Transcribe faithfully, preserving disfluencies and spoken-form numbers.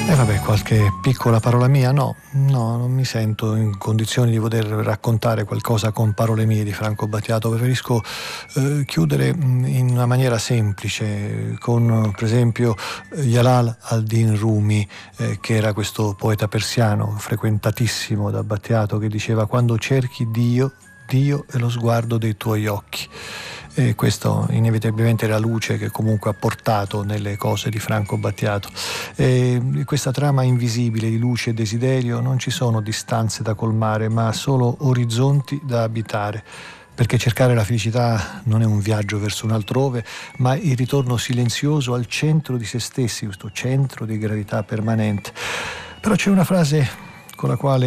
E vabbè, qualche piccola parola mia? No, no, non mi sento in condizioni di poter raccontare qualcosa con parole mie di Franco Battiato. Preferisco eh, chiudere in una maniera semplice, con per esempio Jalal al-Din Rumi, eh, che era questo poeta persiano frequentatissimo da Battiato, che diceva: quando cerchi Dio, Dio è lo sguardo dei tuoi occhi. E questo inevitabilmente è la luce che comunque ha portato nelle cose di Franco Battiato. E questa trama invisibile di luce e desiderio, non ci sono distanze da colmare, ma solo orizzonti da abitare, perché cercare la felicità non è un viaggio verso un altrove, ma il ritorno silenzioso al centro di se stessi, questo centro di gravità permanente. Però c'è una frase con la quale